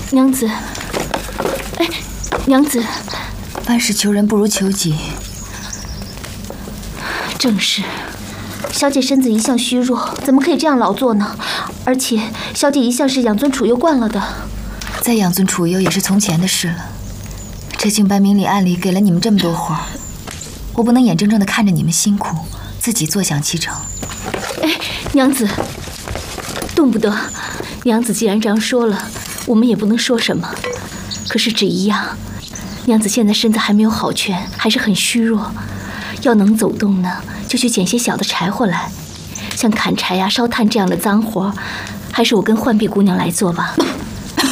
娘子，哎，娘子， 万事求人不如求己。 正是，小姐身子一向虚弱，怎么可以这样老做呢？而且小姐一向是养尊处优惯了的， 再养尊处优也是从前的事了。这竟班明里暗里给了你们这么多活，我不能眼睁睁地看着你们辛苦，自己坐享其成。 哎，娘子，动不得。娘子既然这样说了，我们也不能说什么。可是只一样，娘子现在身子还没有好全，还是很虚弱。要能走动呢，就去捡些小的柴火来，像砍柴呀、烧炭这样的脏活，还是我跟浣碧姑娘来做吧。